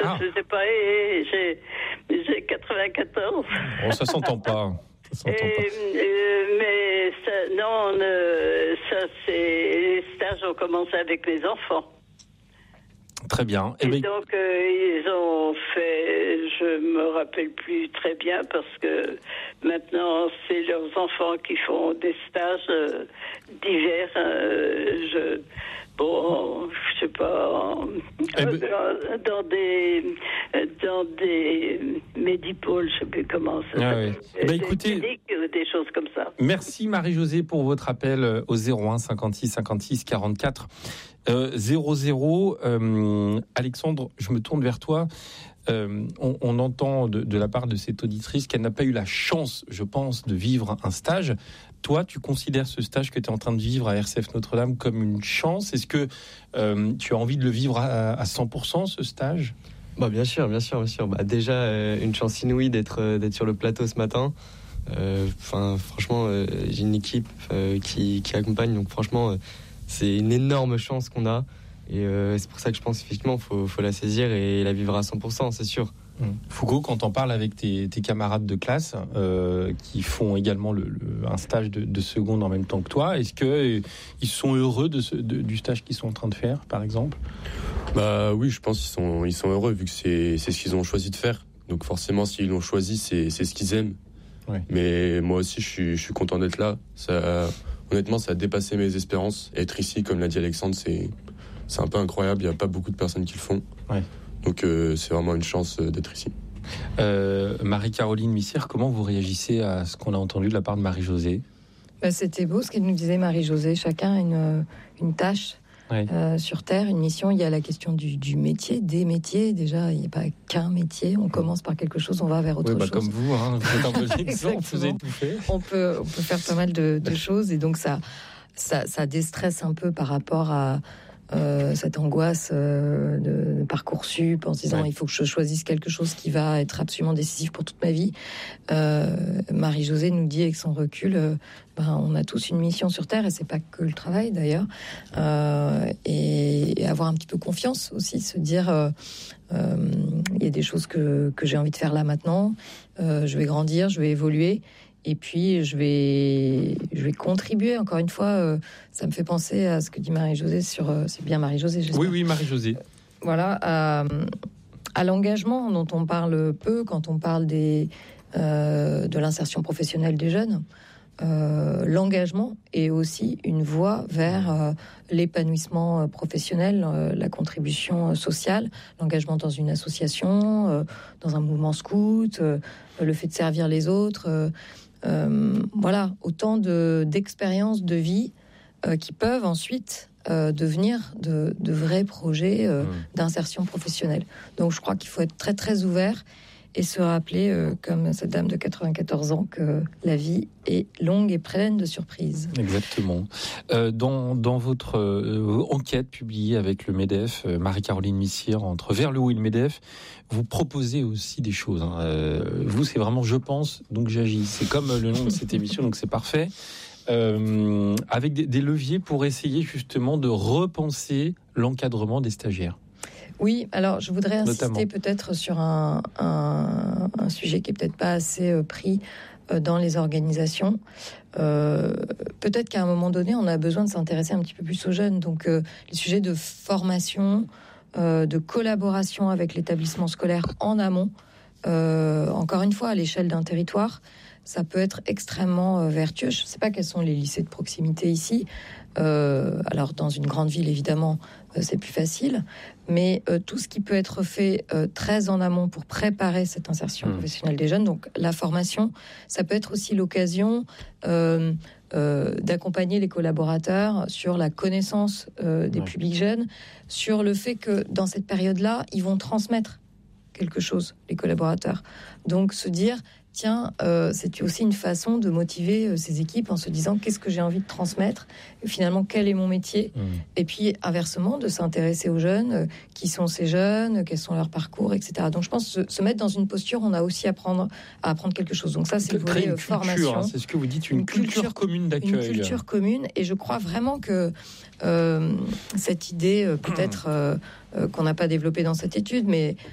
Ah. Je sais pas, j'ai 94. Bon, ça s'entend pas. Mais ça, non, ça c'est les stages ont commencé avec les enfants. Très bien. Et donc ils ont fait, je me rappelle plus très bien parce que maintenant c'est leurs enfants qui font des stages divers. Je sais pas, dans des médipoles, je sais plus comment ça s'appelle. Écoutez, des choses comme ça. Merci Marie-Josée pour votre appel au 01 56 56 44 00. Alexandre, je me tourne vers toi. On entend de la part de cette auditrice qu'elle n'a pas eu la chance, je pense, de vivre un stage. Toi, tu considères ce stage que tu es en train de vivre à RCF Notre-Dame comme une chance? Est-ce que tu as envie de le vivre à 100%, ce stage? Bien sûr. Déjà, une chance inouïe d'être sur le plateau ce matin. Franchement, j'ai une équipe qui accompagne, donc franchement, c'est une énorme chance qu'on a. Et c'est pour ça que je pense effectivement faut la saisir et la vivre à 100%, c'est sûr. Foucault, quand on parle avec tes camarades de classe qui font également un stage de seconde en même temps que toi, est-ce qu'ils sont heureux du stage qu'ils sont en train de faire, par exemple? Oui, je pense qu'ils sont heureux vu que c'est ce qu'ils ont choisi de faire. Donc forcément, s'ils l'ont choisi, c'est ce qu'ils aiment. Ouais. Mais moi aussi, je suis content d'être là. Honnêtement, ça a dépassé mes espérances. Être ici, comme l'a dit Alexandre, c'est un peu incroyable. Il n'y a pas beaucoup de personnes qui le font. Ouais. Donc c'est vraiment une chance d'être ici. Marie-Caroline Missire, comment vous réagissez à ce qu'on a entendu de la part de Marie-Josée? C'était beau ce qu'elle nous disait, Marie-Josée. Chacun a une tâche sur Terre, une mission. Il y a la question du métier, des métiers. Déjà, il n'y a pas qu'un métier. On commence par quelque chose, on va vers autre chose. Comme vous, vous êtes un peu l'exemple, vous avez tout fait. On peut faire pas mal de choses. Et donc, ça déstresse un peu par rapport à cette angoisse de Parcoursup en se disant il faut que je choisisse quelque chose qui va être absolument décisif pour toute ma vie. Marie-Josée nous dit avec son recul on a tous une mission sur Terre et c'est pas que le travail d'ailleurs, et avoir un petit peu confiance aussi, se dire il y a des choses que j'ai envie de faire là maintenant, je vais grandir, je vais évoluer. Et puis, je vais contribuer, encore une fois, ça me fait penser à ce que dit Marie-Josée c'est bien Marie-Josée, j'espère. Oui, Marie-Josée. Voilà, à l'engagement dont on parle peu quand on parle de l'insertion professionnelle des jeunes. L'engagement est aussi une voie vers l'épanouissement professionnel, la contribution sociale, l'engagement dans une association, dans un mouvement scout, le fait de servir les autres. Voilà, autant d'expériences de vie qui peuvent ensuite devenir de vrais projets d'insertion professionnelle. Donc je crois qu'il faut être très très ouvert et se rappeler, comme cette dame de 94 ans, que la vie est longue et pleine de surprises. Exactement. Dans votre enquête publiée avec le MEDEF, Marie-Caroline Missire, entre Vers le haut et le MEDEF, vous proposez aussi des choses. Vous, c'est vraiment « je pense, donc j'agis ». C'est comme le nom de cette émission, donc c'est parfait. Avec des leviers pour essayer justement de repenser l'encadrement des stagiaires. Oui, alors je voudrais insister notamment peut-être sur un sujet qui est peut-être pas assez pris dans les organisations. Peut-être qu'à un moment donné, on a besoin de s'intéresser un petit peu plus aux jeunes. Donc les sujets de formation, de collaboration avec l'établissement scolaire en amont, encore une fois à l'échelle d'un territoire, ça peut être extrêmement vertueux. Je ne sais pas quels sont les lycées de proximité ici. Alors dans une grande ville évidemment c'est plus facile, mais tout ce qui peut être fait très en amont pour préparer cette insertion professionnelle des jeunes, donc la formation, ça peut être aussi l'occasion d'accompagner les collaborateurs sur la connaissance des publics jeunes, sur le fait que dans cette période-là, ils vont transmettre quelque chose, les collaborateurs. Donc se dire tiens, c'est aussi une façon de motiver ces équipes en se disant qu'est-ce que j'ai envie de transmettre, et finalement quel est mon métier, et puis inversement de s'intéresser aux jeunes, qui sont ces jeunes, quels sont leurs parcours, etc. Donc je pense se mettre dans une posture, on a aussi à apprendre quelque chose. Donc ça c'est le volet formation. C'est ce que vous dites, une culture commune d'accueil. Une culture commune, et je crois vraiment que cette idée peut-être qu'on n'a pas développée dans cette étude, mais